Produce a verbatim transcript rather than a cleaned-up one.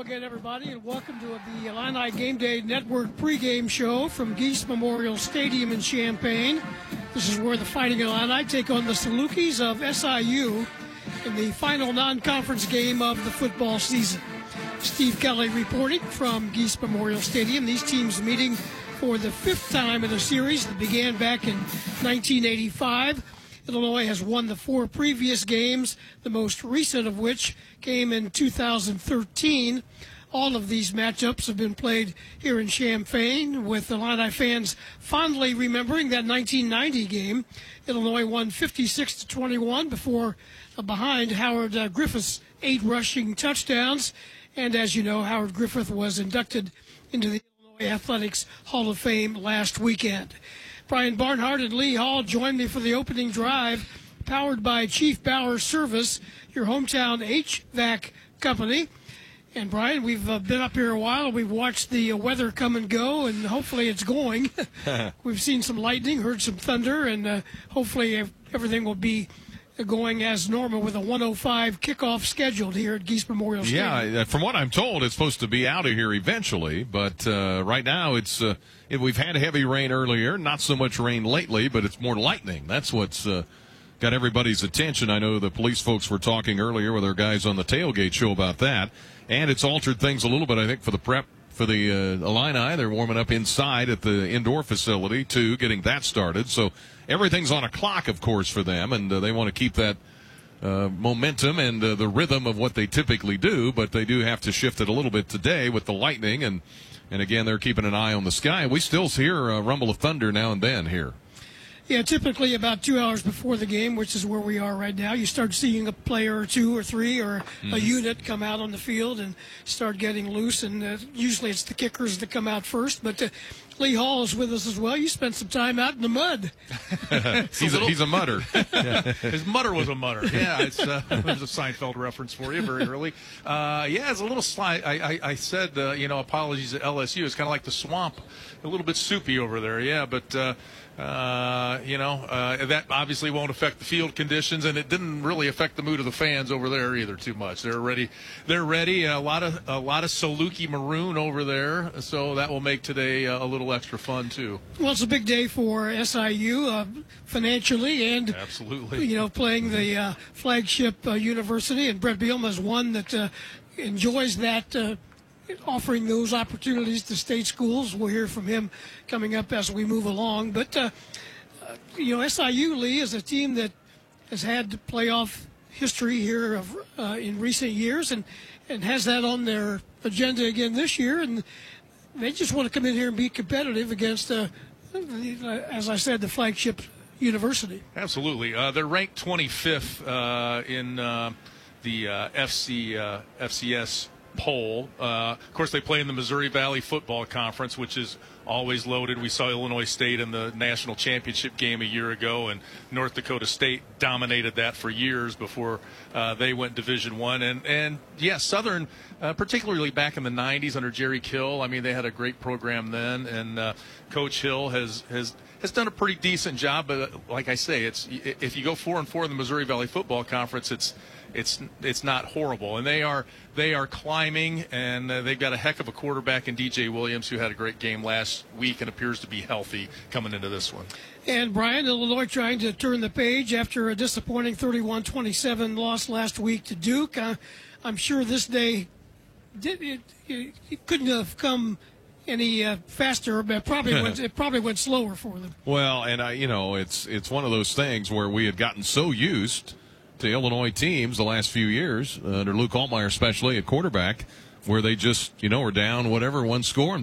again, everybody, and welcome to the Illini Game Day Network pregame show from Geese Memorial Stadium in Champaign. This is where the Fighting Illini take on the Salukis of S I U in the final non-conference game of the football season. Steve Kelly reporting from Geese Memorial Stadium. These teams meeting for the fifth time in a series that began back in nineteen eighty-five. Illinois has won the four previous games, the most recent of which came in two thousand thirteen. All of these matchups have been played here in Champaign, with Illini fans fondly remembering that nineteen ninety game. Illinois won fifty-six to twenty-one before uh, behind Howard uh, Griffith's eight rushing touchdowns. And as you know, Howard Griffith was inducted into the Illinois Athletics Hall of Fame last weekend. Brian Barnhart and Lee Hall joined me for the opening drive, powered by Chief Bauer Service, your hometown H V A C company. And, Brian, we've uh, been up here a while. We've watched the uh, weather come and go, and hopefully it's going. We've seen some lightning, heard some thunder, and uh, hopefully everything will be going as normal with a one oh five kickoff scheduled here at Geese Memorial Stadium. Yeah, from what I'm told, it's supposed to be out of here eventually, but uh, right now it's uh, it, we've had heavy rain earlier, not so much rain lately, but it's more lightning. That's what's uh, got everybody's attention. I know the police folks were talking earlier with our guys on the tailgate show about that, and it's altered things a little bit, I think, for the prep for the uh, Illini. They're warming up inside at the indoor facility, too, getting that started. So everything's on a clock, of course, for them, and uh, they want to keep that uh, momentum and uh, the rhythm of what they typically do, but they do have to shift it a little bit today with the lightning, and, and again, they're keeping an eye on the sky. We still hear a rumble of thunder now and then here. Yeah, typically about two hours before the game, which is where we are right now, you start seeing a player or two or three or mm-hmm. a unit come out on the field and start getting loose, and uh, usually it's the kickers that come out first. But uh, Lee Hall is with us as well. You spent some time out in the mud. he's, a, he's a mutter. Yeah. His mutter was a mutter. Yeah, it's, uh, there's a Seinfeld reference for you very early. Uh, yeah, it's a little slide. I, I, I said, uh, you know, apologies at L S U. It's kind of like the swamp, a little bit soupy over there. Yeah, but... Uh, Uh, you know, uh, that obviously won't affect the field conditions, and it didn't really affect the mood of the fans over there either too much. They're ready. They're ready. A lot of a lot of Saluki maroon over there, so that will make today uh, a little extra fun too. Well, it's a big day for S I U uh, financially, and absolutely, you know, playing the uh, flagship uh, university, and Brett Bielema is one that uh, enjoys that. Uh, offering those opportunities to state schools. We'll hear from him coming up as we move along. But, uh, uh, you know, S I U, Lee, is a team that has had playoff history here of, uh, in recent years and, and has that on their agenda again this year. And they just want to come in here and be competitive against, uh, as I said, the flagship university. Absolutely. Uh, they're ranked twenty-fifth uh, in uh, the uh, F C, uh, F C S poll. Uh, of course, they play in the Missouri Valley Football Conference, which is always loaded. We saw Illinois State in the national championship game a year ago, and North Dakota State dominated that for years before uh, they went Division One. And and yeah, Southern, uh, particularly back in the nineties under Jerry Kill. I mean, they had a great program then, and uh, Coach Hill has has. has done a pretty decent job, but like I say, it's if you go four and four in the Missouri Valley Football Conference, it's it's it's not horrible, and they are they are climbing, and uh, they've got a heck of a quarterback in D J Williams, who had a great game last week and appears to be healthy coming into this one. And Brian, Illinois trying to turn the page after a disappointing thirty-one twenty-seven loss last week to Duke. Uh, I'm sure this day did it, it, it couldn't have come any uh, faster, but probably went, it probably went slower for them. Well, and I, you know, it's it's one of those things where we had gotten so used to Illinois teams the last few years, uh, under Luke Altmaier especially at quarterback, where they just, you know, were down whatever one score.